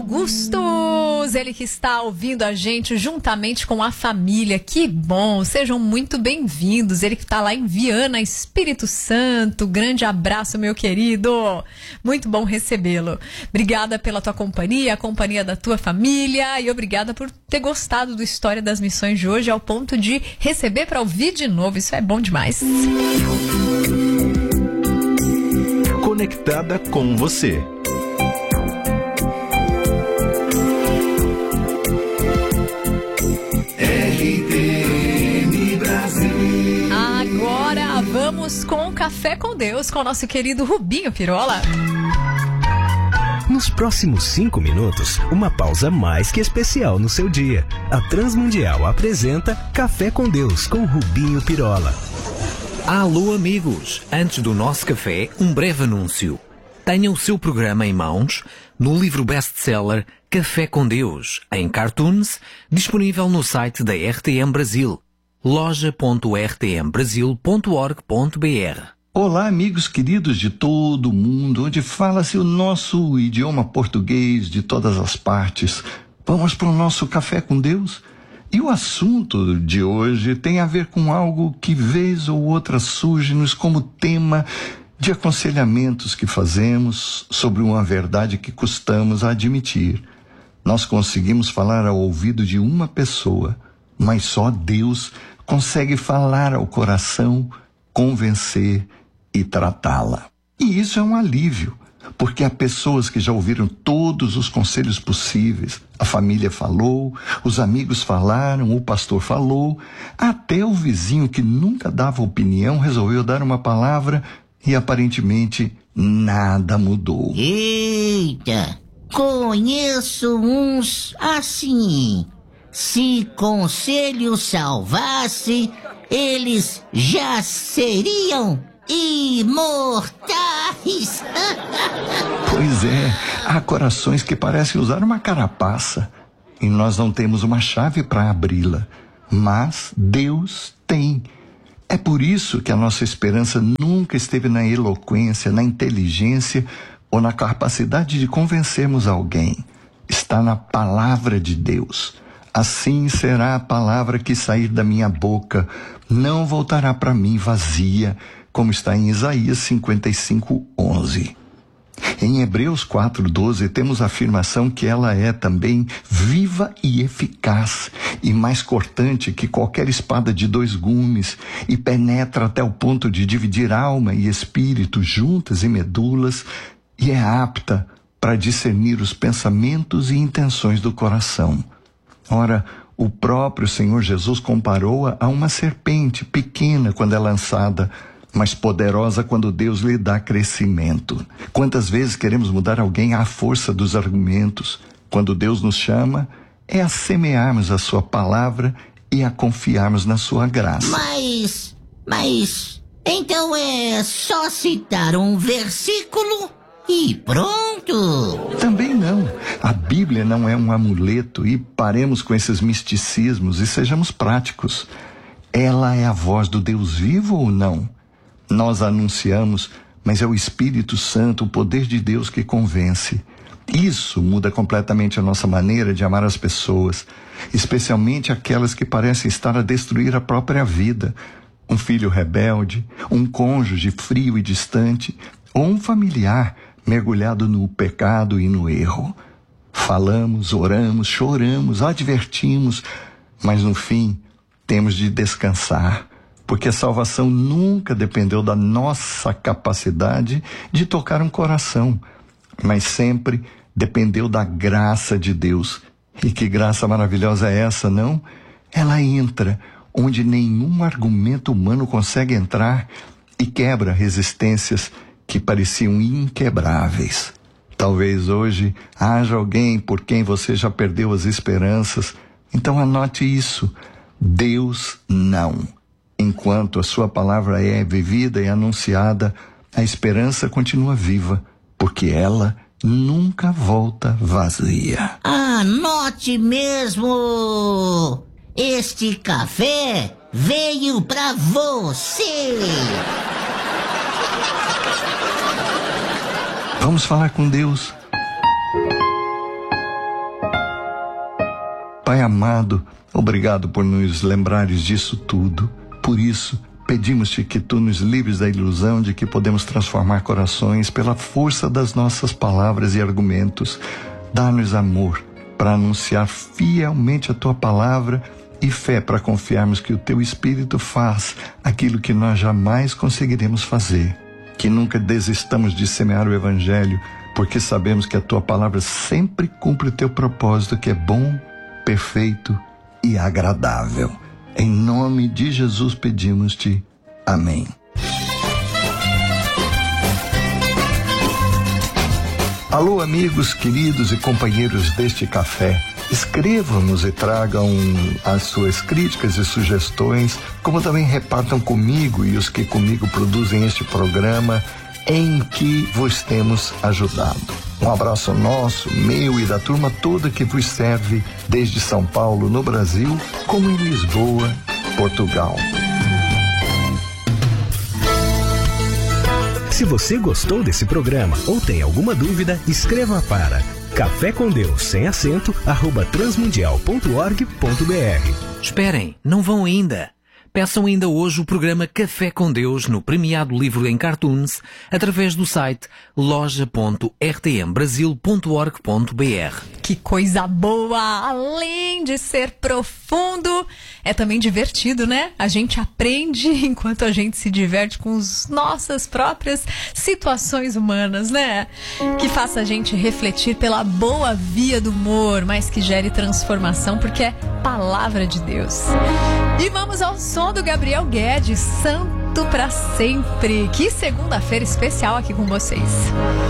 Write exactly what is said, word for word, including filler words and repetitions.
Augustus, ele que está ouvindo a gente juntamente com a família, que bom, sejam muito bem-vindos, ele que está lá em Viana, Espírito Santo, grande abraço, meu querido, muito bom recebê-lo, obrigada pela tua companhia, a companhia da tua família, e obrigada por ter gostado do História das Missões de hoje, ao ponto de receber para ouvir de novo, isso é bom demais. Conectada com você. Agora vamos com o Café com Deus, com o nosso querido Rubinho Pirola. Nos próximos cinco minutos, uma pausa mais que especial no seu dia. A Transmundial apresenta Café com Deus, com Rubinho Pirola. Alô amigos, antes do nosso café, um breve anúncio. Tenha o seu programa em mãos no livro best-seller Café com Deus, em cartoons, disponível no site da R T M Brasil, loja ponto r t m brasil ponto org ponto b r. Olá, amigos queridos de todo o mundo, onde fala-se o nosso idioma português de todas as partes. Vamos para o nosso Café com Deus? E o assunto de hoje tem a ver com algo que vez ou outra surge-nos como tema de aconselhamentos que fazemos sobre uma verdade que custamos a admitir. Nós conseguimos falar ao ouvido de uma pessoa, mas só Deus consegue falar ao coração, convencer e tratá-la. E isso é um alívio, porque há pessoas que já ouviram todos os conselhos possíveis. A família falou, os amigos falaram, o pastor falou, até o vizinho que nunca dava opinião resolveu dar uma palavra e aparentemente nada mudou. Eita, conheço uns assim. Se conselho salvasse, eles já seriam imortais. Pois é, há corações que parecem usar uma carapaça e nós não temos uma chave para abri-la, mas Deus tem. É por isso que a nossa esperança nunca esteve na eloquência, na inteligência ou na capacidade de convencermos alguém. Está na palavra de Deus. Assim será a palavra que sair da minha boca, não voltará para mim vazia, como está em Isaías cinquenta e cinco, onze. Em Hebreus quatro, doze, temos a afirmação que ela é também viva e eficaz, e mais cortante que qualquer espada de dois gumes, e penetra até o ponto de dividir alma e espírito, juntas e medulas, e é apta para discernir os pensamentos e intenções do coração. Ora, o próprio Senhor Jesus comparou-a a uma serpente pequena quando é lançada, mas poderosa quando Deus lhe dá crescimento. Quantas vezes queremos mudar alguém à força dos argumentos? Quando Deus nos chama, é a semearmos a sua palavra e a confiarmos na sua graça. Mas, mas, então é só citar um versículo e pronto. Também não. A Bíblia não é um amuleto e paremos com esses misticismos e sejamos práticos. Ela é a voz do Deus vivo ou não? Nós a anunciamos, mas é o Espírito Santo, o poder de Deus que convence. Isso muda completamente a nossa maneira de amar as pessoas, especialmente aquelas que parecem estar a destruir a própria vida. Um filho rebelde, um cônjuge frio e distante, ou um familiar mergulhado no pecado e no erro. Falamos, oramos, choramos, advertimos, mas no fim temos de descansar, porque a salvação nunca dependeu da nossa capacidade de tocar um coração, mas sempre dependeu da graça de Deus. E que graça maravilhosa é essa, não? Ela entra onde nenhum argumento humano consegue entrar e quebra resistências que pareciam inquebráveis. Talvez hoje haja alguém por quem você já perdeu as esperanças. Então anote isso. Deus não. Enquanto a sua palavra é vivida e anunciada, a esperança continua viva, porque ela nunca volta vazia. Anote mesmo! Este café veio pra você! Vamos falar com Deus. Pai amado, obrigado por nos lembrares disso tudo. Por isso, pedimos-te que tu nos livres da ilusão de que podemos transformar corações pela força das nossas palavras e argumentos. Dá-nos amor para anunciar fielmente a tua palavra e fé para confiarmos que o teu Espírito faz aquilo que nós jamais conseguiremos fazer. Que nunca desistamos de semear o Evangelho, porque sabemos que a tua palavra sempre cumpre o teu propósito, que é bom, perfeito e agradável. Em nome de Jesus pedimos-te. Amém. Alô, amigos, queridos e companheiros deste café. Escrevam-nos e tragam as suas críticas e sugestões, como também repartam comigo e os que comigo produzem este programa em que vos temos ajudado. Um abraço nosso, meu e da turma toda que vos serve desde São Paulo, no Brasil, como em Lisboa, Portugal. Se você gostou desse programa ou tem alguma dúvida, escreva para café com Deus sem acento arroba transmundial ponto org ponto br. Esperem, não vão ainda. Peçam ainda hoje o programa Café com Deus no premiado livro em cartoons através do site loja ponto r t m brasil ponto org ponto br. Que coisa boa! Além de ser profundo, é também divertido, né? A gente aprende enquanto a gente se diverte com as nossas próprias situações humanas, né? Que faça a gente refletir pela boa via do humor, mas que gere transformação, porque é palavra de Deus. E vamos ao som do Gabriel Guedes, Santo pra Sempre. Que segunda-feira especial aqui com vocês.